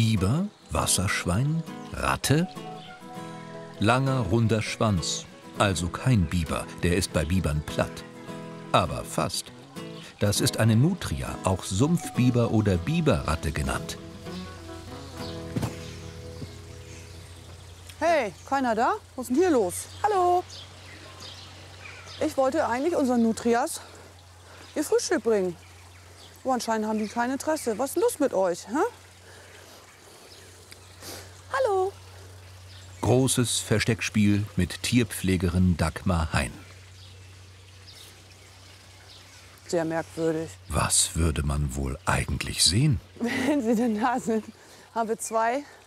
Biber, Wasserschwein, Ratte? Langer, runder Schwanz. Also kein Biber, der ist bei Bibern platt. Aber fast. Das ist eine Nutria, auch Sumpfbiber oder Biberratte genannt. Hey, keiner da? Was ist denn hier los? Hallo? Ich wollte eigentlich unseren Nutrias ihr Frühstück bringen. Aber anscheinend haben die kein Interesse. Was ist denn los mit euch? Hä? Hallo? Großes Versteckspiel mit Tierpflegerin Dagmar Hein. Sehr merkwürdig. Was würde man wohl eigentlich sehen? Wenn sie denn da sind, haben wir zwei